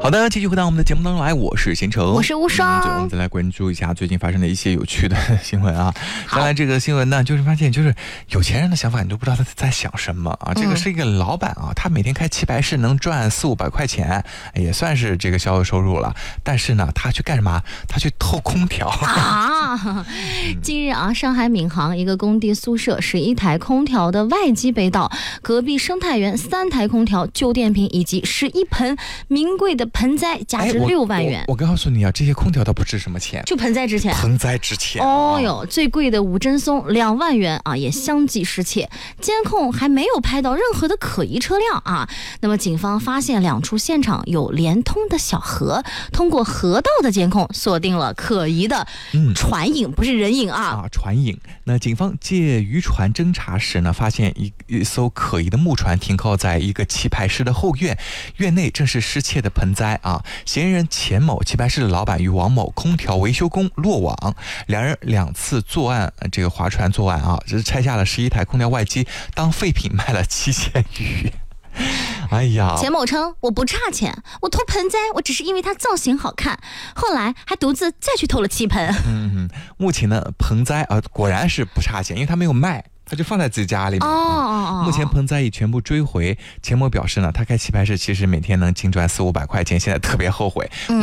好的，继续回到我们的节目当中来，我是贤成， 我是无双。 我们再来关注一下最近发生的一些有趣的新闻啊。当然，这个新闻呢，就是发现就是有钱人的想法，你都不知道他在想什么啊。这个是一个老板啊，他每天开棋牌室能赚400-500块钱，也算是这个销售收入了。但是呢，他去干什么？他去偷空调啊！近日啊，上海闵行一个工地宿舍11台空调的外机被盗，隔壁生态园3台空调、旧电瓶以及11盆名贵的盆栽，价值6万元。 我告诉你啊，这些空调倒不值什么钱， 就盆栽值钱。 盆栽值钱。 哦哟，最贵的5针松2万元啊，也相继失窃。监控还没有拍到任何的可疑车辆啊。那么警方发现2处现场有连通的小河，通过河道的监控锁定了可疑的船影，不是人影啊。 船影。那警方借渔船侦查时呢，发现一艘可疑的木船停靠在一个棋牌室的后院，院内正是失窃的盆栽啊。嫌疑人钱某，棋牌室的老板，与王某空调维修工落网，两人2次作案，这个划船作案啊，只是拆下了11台空调外机当废品卖了7000余。哎呀， 钱某称，我不差钱，我偷盆栽我只是因为它造型好看，后来还独自再去偷了7盆。 目前呢，盆栽果然是不差钱，因为他没有卖，他就放在自己家里面。目前盆栽已全部追回。钱某表示呢，他开棋牌室其实每天能净赚400-500块钱，现在特别后悔。